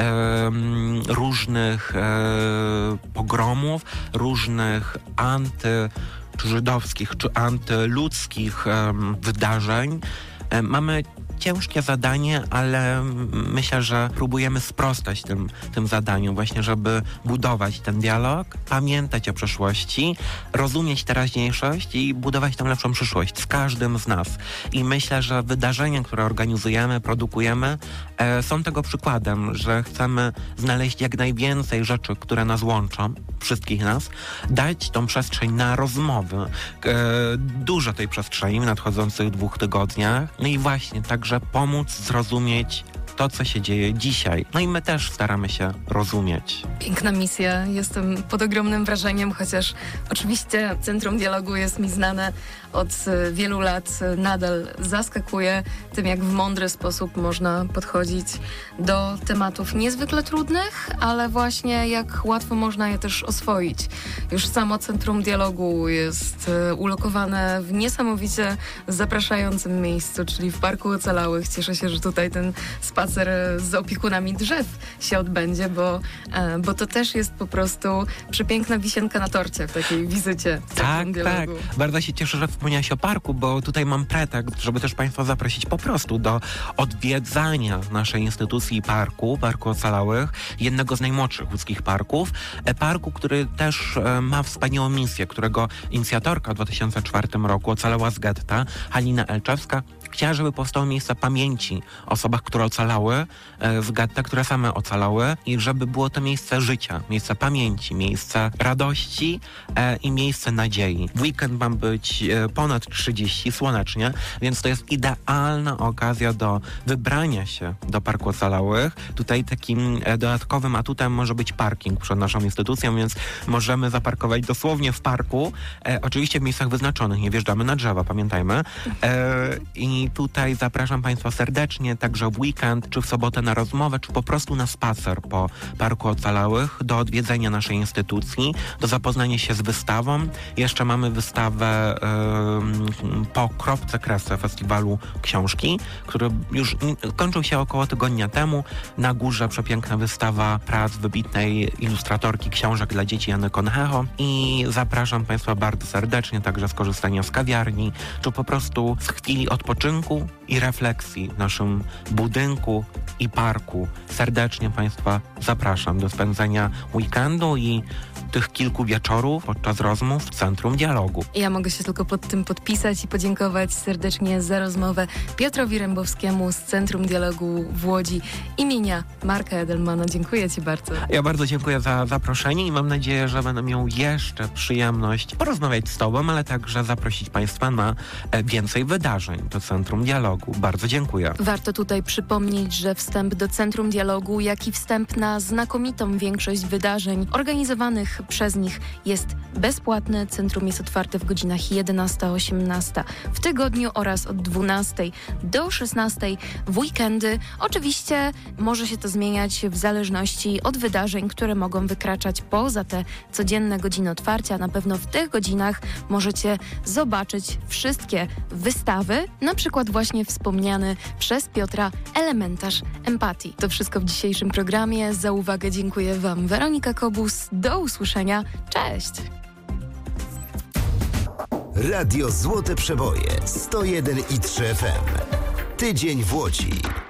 Speaker 15: różnych pogromów, różnych czy żydowskich, czy antyludzkich wydarzeń. Mamy ciężkie zadanie, ale myślę, że próbujemy sprostać tym zadaniu właśnie, żeby budować ten dialog, pamiętać o przeszłości, rozumieć teraźniejszość i budować tę lepszą przyszłość z każdym z nas. I myślę, że wydarzenia, które organizujemy, produkujemy, są tego przykładem, że chcemy znaleźć jak najwięcej rzeczy, które nas łączą, wszystkich nas, dać tą przestrzeń na rozmowy. Dużo tej przestrzeni w nadchodzących 2 tygodniach. No i właśnie także pomóc zrozumieć to, co się dzieje dzisiaj. No i my też staramy się rozumieć.
Speaker 1: Piękna misja. Jestem pod ogromnym wrażeniem, chociaż oczywiście Centrum Dialogu jest mi znane od wielu lat. Nadal zaskakuje tym, jak w mądry sposób można podchodzić do tematów niezwykle trudnych, ale właśnie jak łatwo można je też oswoić. Już samo Centrum Dialogu jest ulokowane w niesamowicie zapraszającym miejscu, czyli w Parku Ocalałych. Cieszę się, że tutaj ten spacer z opiekunami drzew się odbędzie, bo to też jest po prostu przepiękna wisienka na torcie w takiej wizycie Centrum Dialogu.
Speaker 15: Tak. Bardzo się cieszę, że wspomniałaś o parku, bo tutaj mam pretekst, żeby też Państwa zaprosić po prostu do odwiedzania naszej instytucji Parku Ocalałych, jednego z najmłodszych łódzkich parków. Parku, który też ma wspaniałą misję, którego inicjatorka w 2004 roku ocalała z getta, Halina Elczewska, chciała, żeby powstało miejsce pamięci o osobach, które ocalały z getta, które same ocalały i żeby było to miejsce życia, miejsce pamięci, miejsce radości i miejsce nadziei. W weekend ma być ponad 30, słonecznie, więc to jest idealna okazja do wybrania się do Parku Ocalałych. Tutaj takim dodatkowym atutem może być parking przed naszą instytucją, więc możemy zaparkować dosłownie w parku, oczywiście w miejscach wyznaczonych, nie wjeżdżamy na drzewa, pamiętajmy. I tutaj zapraszam Państwa serdecznie, także w weekend, czy w sobotę na rozmowę, czy po prostu na spacer po Parku Ocalałych, do odwiedzenia naszej instytucji, do zapoznania się z wystawą. Jeszcze mamy wystawę po Kropce Kresy Festiwalu Książki, który już kończył się około tygodnia temu. Na górze przepiękna wystawa prac wybitnej ilustratorki książek dla dzieci Jany Konheho i zapraszam Państwa bardzo serdecznie także z korzystania z kawiarni, czy po prostu z chwili odpoczynku i refleksji w naszym budynku i parku. Serdecznie Państwa zapraszam do spędzenia weekendu i tych kilku wieczorów podczas rozmów w Centrum Dialogu.
Speaker 1: Ja mogę się tylko pod tym podpisać i podziękować serdecznie za rozmowę Piotrowi Rembowskiemu z Centrum Dialogu w Łodzi imienia Marka Edelmana. Dziękuję Ci bardzo.
Speaker 15: Ja bardzo dziękuję za zaproszenie i mam nadzieję, że będę miał jeszcze przyjemność porozmawiać z Tobą, ale także zaprosić Państwa na więcej wydarzeń do Centrum Centrum Dialogu. Bardzo dziękuję.
Speaker 1: Warto tutaj przypomnieć, że wstęp do Centrum Dialogu, jak i wstęp na znakomitą większość wydarzeń organizowanych przez nich jest bezpłatny. Centrum jest otwarte w godzinach 11-18 w tygodniu oraz od 12 do 16 w weekendy. Oczywiście może się to zmieniać w zależności od wydarzeń, które mogą wykraczać poza te codzienne godziny otwarcia. Na pewno w tych godzinach możecie zobaczyć wszystkie wystawy, na przykład właśnie wspomniany przez Piotra elementarz empatii. To wszystko w dzisiejszym programie. Za uwagę dziękuję Wam Weronika Kobus. Do usłyszenia. Cześć!
Speaker 3: Radio Złote Przeboje 101,3 FM. Tydzień w Łodzi.